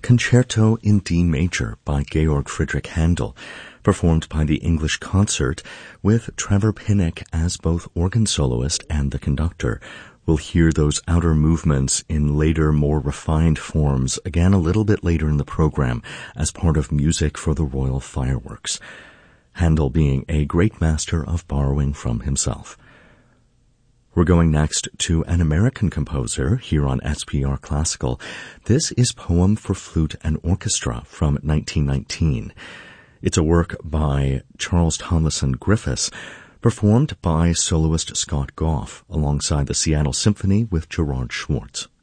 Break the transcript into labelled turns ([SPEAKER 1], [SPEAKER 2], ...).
[SPEAKER 1] Concerto in D Major by Georg Friedrich Handel, performed by the English Concert with Trevor Pinnock as both organ soloist and the conductor. We'll hear those outer movements in later, more refined forms again a little bit later in the program as part of Music for the Royal Fireworks. Handel being a great master of borrowing from himself. We're going next to an American composer here on SPR Classical. This is Poem for Flute and Orchestra from 1919. It's a work by Charles Tomlinson Griffiths, performed by soloist Scott Goff alongside the Seattle Symphony with Gerard Schwartz.